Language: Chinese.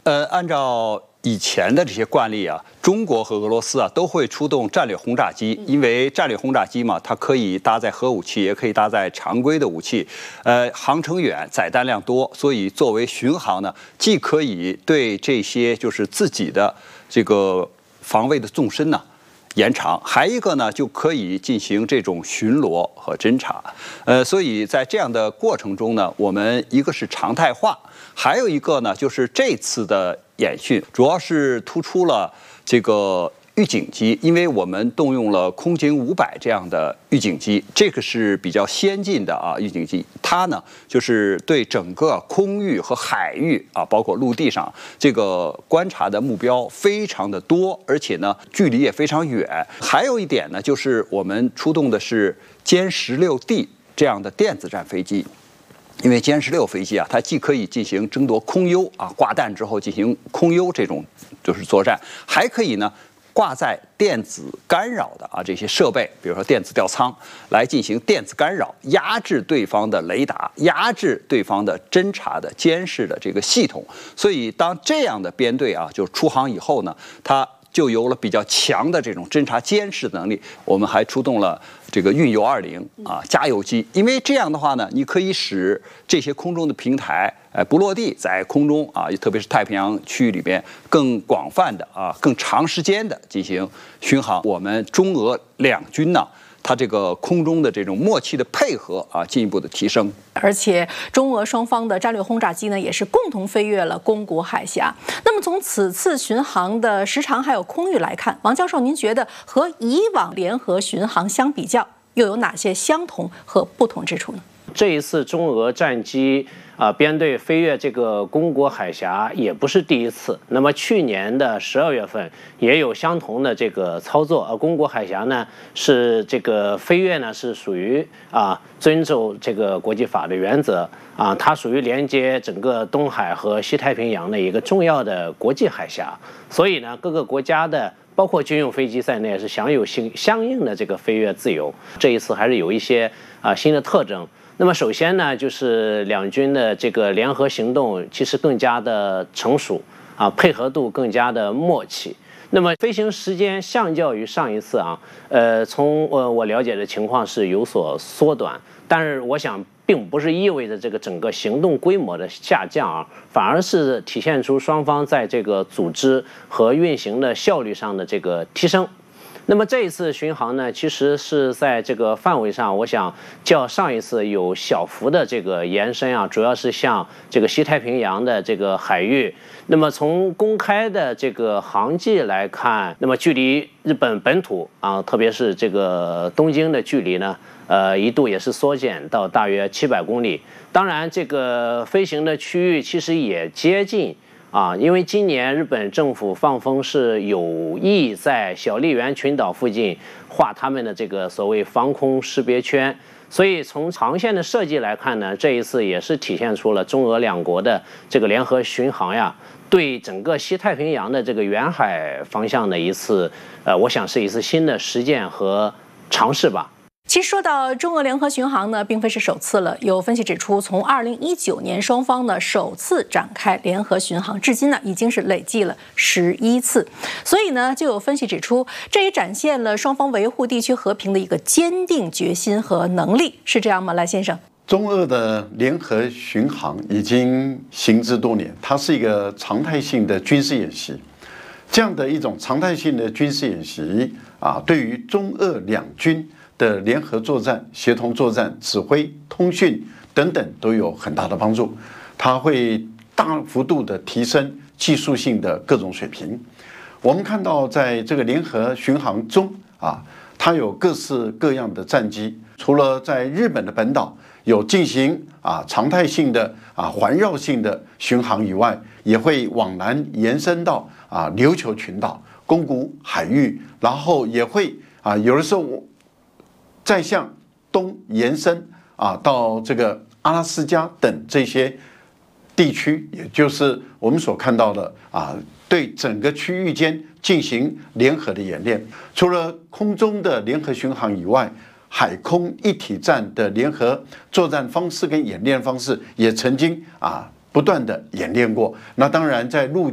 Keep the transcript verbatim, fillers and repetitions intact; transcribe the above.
呃，按照以前的这些惯例啊，中国和俄罗斯啊都会出动战略轰炸机，因为战略轰炸机嘛，它可以搭载核武器，也可以搭载常规的武器，呃，航程远，载弹量多，所以作为巡航呢，既可以对这些就是自己的这个防卫的纵深呢延长，还一个呢就可以进行这种巡逻和侦察。呃，所以在这样的过程中呢，我们一个是常态化，还有一个呢就是这次的演训主要是突出了这个预警机，因为我们动用了空警五百这样的预警机，这个是比较先进的啊预警机，它呢就是对整个空域和海域啊，包括陆地上这个观察的目标非常的多，而且呢距离也非常远。还有一点呢，就是我们出动的是歼十六 D 这样的电子战飞机。因为歼十六飞机啊，它既可以进行争夺空优啊，挂弹之后进行空优这种就是作战，还可以呢挂载电子干扰的啊这些设备，比如说电子吊舱，来进行电子干扰，压制对方的雷达，压制对方的侦察的监视的这个系统。所以当这样的编队啊就出航以后呢，它就有了比较强的这种侦察监视能力。我们还出动了这个运油二零啊加油机，因为这样的话呢，你可以使这些空中的平台，哎不落地，在空中啊，特别是太平洋区域里边更广泛的啊、更长时间的进行巡航。我们中俄两军呢，它这个空中的这种默契的配合啊，进一步的提升。 而且中俄双方的战略轰炸机呢，也是共同飞越了宫古海峡。那么从此次巡航的时长还有空域来看，王教授，您觉得和以往联合巡航相比较，又有哪些相同和不同之处呢？ 这一次中俄战机啊、呃、编队飞越这个宫古海峡也不是第一次。那么去年的十二月份也有相同的这个操作。而宫古海峡呢是这个飞越呢是属于啊遵守这个国际法的原则啊，它属于连接整个东海和西太平洋的一个重要的国际海峡。所以呢，各个国家的包括军用飞机在内是享有相相应的这个飞越自由。这一次还是有一些啊新的特征。那么首先呢，就是两军的这个联合行动其实更加的成熟啊，配合度更加的默契。那么飞行时间相较于上一次啊，呃，从呃我了解的情况是有所缩短，但是我想并不是意味着这个整个行动规模的下降啊，反而是体现出双方在这个组织和运行的效率上的这个提升。那么这一次巡航呢，其实是在这个范围上，我想较上一次有小幅的这个延伸啊，主要是向这个西太平洋的这个海域。那么从公开的这个航迹来看，那么距离日本本土啊，特别是这个东京的距离呢，呃，一度也是缩减到大约七百公里。当然，这个飞行的区域其实也接近。啊，因为今年日本政府放风是有意在小笠原群岛附近画他们的这个所谓防空识别圈，所以从航线的设计来看呢，这一次也是体现出了中俄两国的这个联合巡航呀，对整个西太平洋的这个远海方向的一次，呃，我想是一次新的实践和尝试吧。 其实说到中俄联合巡航呢，并非是首次了。有分析指出，从二零一九年双方呢首次展开联合巡航，至今呢已经是累计了十一次。所以呢，就有分析指出，这也展现了双方维护地区和平的一个坚定决心和能力，是这样吗？赖先生， 中俄的联合巡航已经行之多年，它是一个常态性的军事演习。这样的一种常态性的军事演习啊，对于中俄两军的联合作战、协同作战、指挥、通讯等等都有很大的帮助，它会大幅度的提升技术性的各种水平。我们看到，在这个联合巡航中啊，它有各式各样的战机，除了在日本的本岛有进行啊常态性的啊环绕性的巡航以外，也会往南延伸到啊琉球群岛、宫古海域，然后也会啊有的时候再向东延伸啊，到这个阿拉斯加等这些地区，也就是我们所看到的啊，对整个区域间进行联合的演练。除了空中的联合巡航以外，海空一体战的联合作战方式跟演练方式也曾经啊不断的演练过。那当然，在陆